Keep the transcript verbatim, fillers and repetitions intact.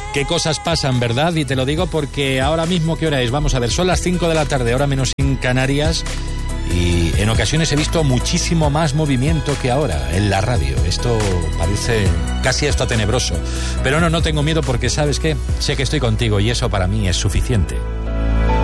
Qué cosas pasan, ¿verdad? Y te lo digo porque ahora mismo, ¿qué hora es? Vamos a ver, son las cinco de la tarde, hora menos en Canarias, y en ocasiones he visto muchísimo más movimiento que ahora en la radio. Esto parece casi hasta tenebroso. Pero no, no tengo miedo porque, ¿sabes qué? Sé que estoy contigo y eso para mí es suficiente.